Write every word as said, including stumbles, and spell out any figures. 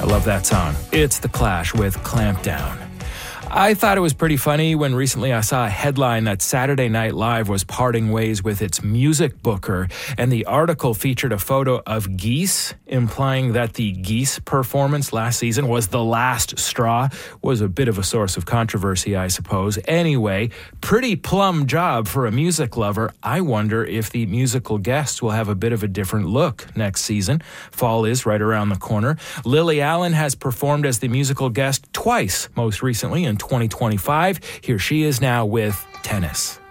I love that song. It's The Clash with Clamp Down. I thought it was pretty funny when recently I saw a headline that Saturday Night Live was parting ways with its music booker, and the article featured a photo of geese, implying that the Geese performance last season was the last straw. Was a bit of a source of controversy, I suppose. Anyway, pretty plum job for a music lover. I wonder if the musical guests will have a bit of a different look next season. Fall is right around the corner. Lily Allen has performed as the musical guest twice, most recently in twenty twenty-five. Here she is now with Tennis.